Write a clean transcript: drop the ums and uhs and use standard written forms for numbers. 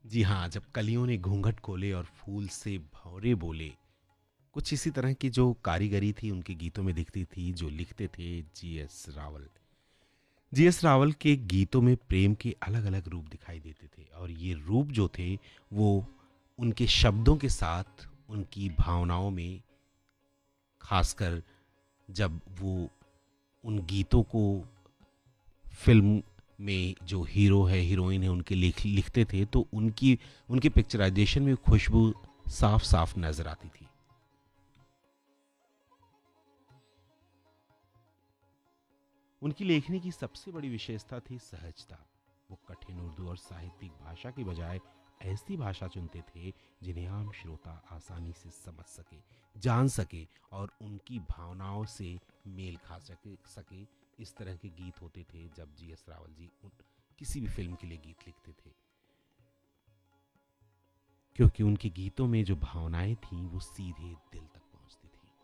जी हाँ, जब कलियों ने घूंघट खोले और फूल से भंवरे बोले, कुछ इसी तरह की जो कारीगरी थी उनके गीतों में दिखती थी, जो लिखते थे जीएस रावल। जीएस रावल के गीतों में प्रेम के अलग-अलग रूप दिखाई देते थे और ये रूप जो थे वो उनके शब्दों के साथ उनकी भावनाओं में, खासकर जब वो उन गीतों को फ़िल्म में जो हीरो है, हीरोइन है, उनके लिखते थे तो उनकी उनके पिक्चराइज़ेशन में खुशबू साफ-साफ नज़र आती थी। उनकी लेखनी की सबसे बड़ी विशेषता थी सहजता। वो कठिन उर्दू और साहित्यिक भाषा की बजाय ऐसी भाषा चुनते थे जिन्हें आम श्रोता आसानी से समझ सके, जान सके और उनकी भावनाओं से मेल खा सके। इस तरह के गीत होते थे जब जीएस रावल जी किसी भी फिल्म के लिए गीत लिखते थे, क्योंकि उनके गीतों में जो भावनाएं थीं वो सीधे दिल